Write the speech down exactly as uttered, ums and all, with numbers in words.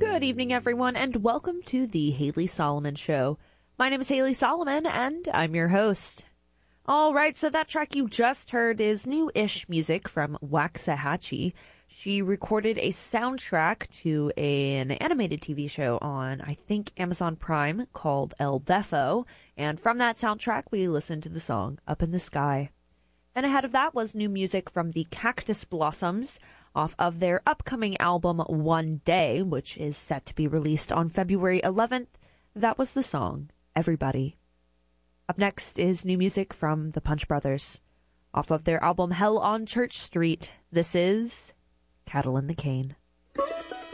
Good evening, everyone, and welcome to the Haley Solomon Show. My name is Haley Solomon, and I'm your host. All right, so that track you just heard is new-ish music from Waxahachie. She recorded a soundtrack to an animated T V show on, I think, Amazon Prime called El Defo, and from that soundtrack, we listened to the song Up in the Sky. And ahead of that was new music from the Cactus Blossoms, off of their upcoming album One Day, which is set to be released on February eleventh. That was the song Everybody. Up next is new music from the Punch Brothers, off of their album Hell on Church Street. This is Cattle in the Cane.